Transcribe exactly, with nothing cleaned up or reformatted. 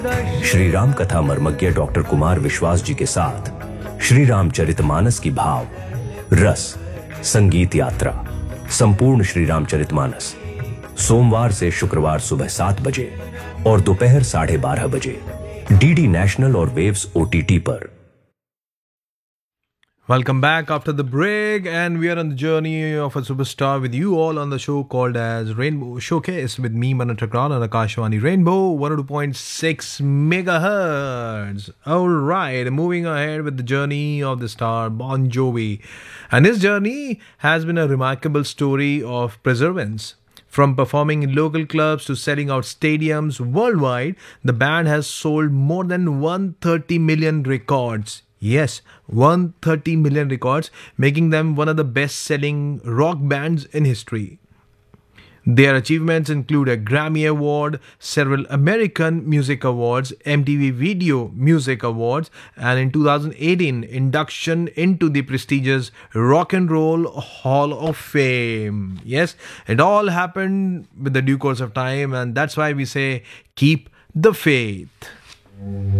श्री राम कथा मर्मज्ञ डॉक्टर कुमार विश्वास जी के साथ श्री रामचरितमानस की भाव रस संगीत यात्रा संपूर्ण श्री रामचरितमानस सोमवार से शुक्रवार सुबह सात बजे और दोपहर साढ़े बारह बजे डीडी नेशनल और वेव्स ओटीटी पर। Welcome back after the break, and we are on the journey of a superstar with you all on the show called as Rainbow Showcase with me, Manan Thakral, on Akashvani Rainbow one oh two point six megahertz. All right, moving ahead with the journey of the star Bon Jovi, and his journey has been a remarkable story of perseverance. From performing in local clubs to selling out stadiums worldwide, the band has sold more than one hundred thirty million records. Yes, one hundred thirty million records, making them one of the best-selling rock bands in history. Their achievements include a Grammy Award, several American Music Awards, M T V Video Music Awards, and in two thousand eighteen, induction into the prestigious Rock and Roll Hall of Fame. Yes, it all happened with the due course of time, and that's why we say, keep the faith.